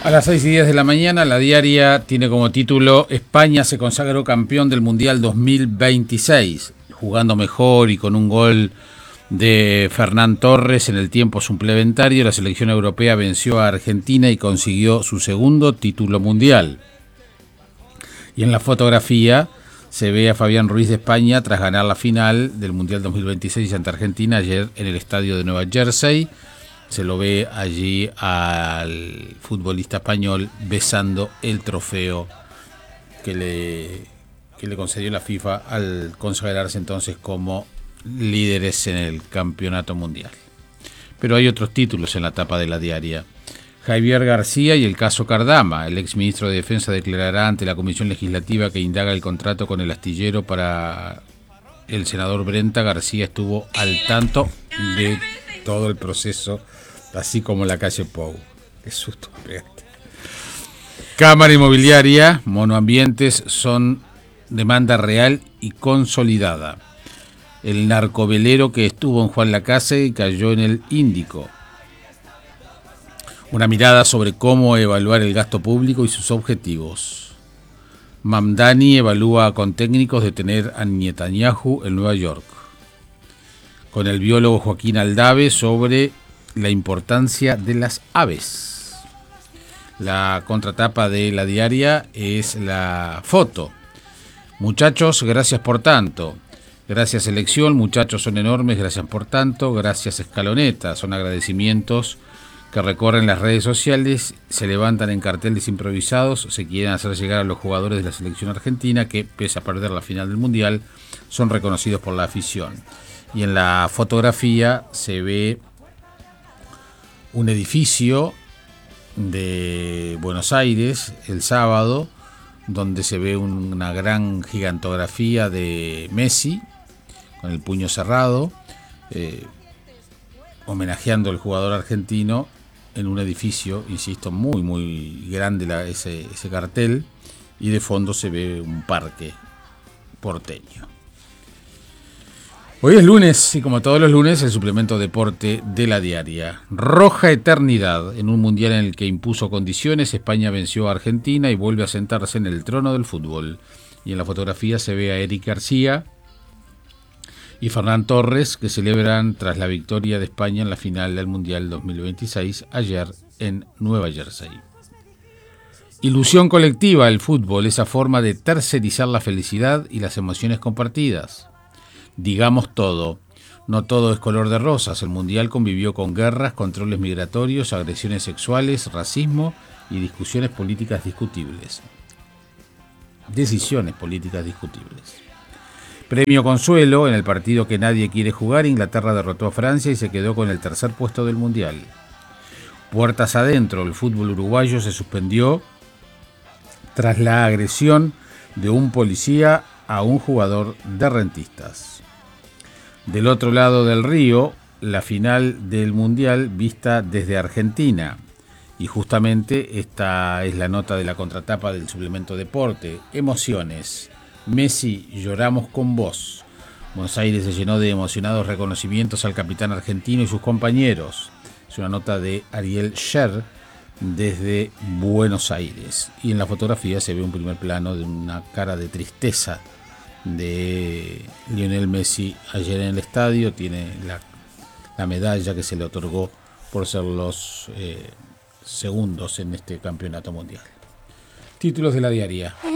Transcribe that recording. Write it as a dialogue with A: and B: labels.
A: A las 6:10 de la mañana, la diaria tiene como título: España se consagró campeón del Mundial 2026, jugando mejor y con un gol de Fernán Torres en el tiempo suplementario. La selección europea venció a Argentina y consiguió su segundo título mundial. Y en la fotografía se ve a Fabián Ruiz de España tras ganar la final del Mundial 2026 ante Argentina ayer en el estadio de Nueva Jersey. Se lo ve allí al futbolista español besando el trofeo que le concedió la FIFA al consagrarse entonces como líderes en el campeonato mundial. Pero hay otros títulos en la tapa de la diaria. Javier García y el caso Cardama. El exministro de Defensa declarará ante la Comisión Legislativa que indaga el contrato con el astillero para el senador Brenta. García estuvo al tanto de todo el proceso, así como la calle Pou. Qué susto me pegaste. Cámara Inmobiliaria, monoambientes son demanda real y consolidada. El narcovelero que estuvo en Juan Lacase y cayó en el Índico. Una mirada sobre cómo evaluar el gasto público y sus objetivos. Mamdani evalúa con técnicos detener a Netanyahu en Nueva York. Con el biólogo Joaquín Aldave sobre la importancia de las aves. La contratapa de la diaria es la foto. Muchachos, gracias por tanto. Gracias selección, muchachos son enormes, gracias por tanto. Gracias Escaloneta, son agradecimientos que recorren las redes sociales, se levantan en carteles improvisados, se quieren hacer llegar a los jugadores de la selección argentina que, pese a perder la final del Mundial, son reconocidos por la afición. Y en la fotografía se ve un edificio de Buenos Aires el sábado, donde se ve una gran gigantografía de Messi con el puño cerrado, homenajeando al jugador argentino en un edificio, insisto, muy grande ese cartel, y de fondo se ve un parque porteño. Hoy es lunes y como todos los lunes el suplemento deporte de la diaria. Roja eternidad. En un mundial en el que impuso condiciones, España venció a Argentina y vuelve a sentarse en el trono del fútbol. Y en la fotografía se ve a Eric García y Fernán Torres, que celebran tras la victoria de España en la final del Mundial 2026 ayer en Nueva Jersey. Ilusión colectiva, el fútbol, esa forma de tercerizar la felicidad y las emociones compartidas. Digamos todo, no todo es color de rosas. El Mundial convivió con guerras, controles migratorios, agresiones sexuales, racismo y discusiones políticas discutibles. Decisiones políticas discutibles. Premio Consuelo, en el partido que nadie quiere jugar, Inglaterra derrotó a Francia y se quedó con el tercer puesto del Mundial. Puertas adentro, el fútbol uruguayo se suspendió tras la agresión de un policía a un jugador de Rentistas. Del otro lado del río, la final del Mundial vista desde Argentina. Y justamente esta es la nota de la contratapa del suplemento deporte. Emociones. Messi, lloramos con vos. Buenos Aires se llenó de emocionados reconocimientos al capitán argentino y sus compañeros. Es una nota de Ariel Scher desde Buenos Aires. Y en la fotografía se ve un primer plano de una cara de tristeza de Lionel Messi ayer en el estadio. Tiene la medalla que se le otorgó por ser los segundos en este campeonato mundial. Títulos de la diaria.